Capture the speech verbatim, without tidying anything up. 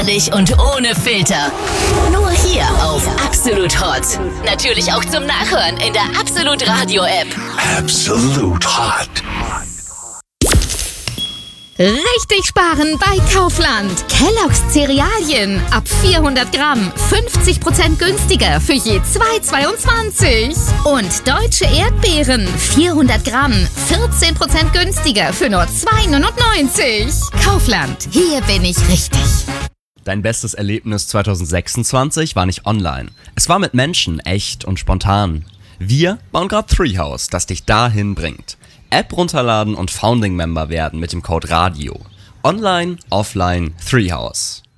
Ehrlich und ohne Filter. Nur hier auf Absolut Hot. Natürlich auch zum Nachhören in der Absolut Radio App. Absolut Hot. Richtig sparen bei Kaufland. Kellogg's Cerealien ab vierhundert Gramm fünfzig Prozent günstiger für je zwei Euro zweiundzwanzig. Und deutsche Erdbeeren vierhundert Gramm vierzehn Prozent günstiger für nur zwei Euro neunundneunzig. Kaufland, hier bin ich richtig. Dein bestes Erlebnis zwanzig sechsundzwanzig war nicht online. Es war mit Menschen, echt und spontan. Wir bauen gerade Treehouse, das dich dahin bringt. App runterladen und Founding-Member werden mit dem Code RADIO. Online, offline, Treehouse.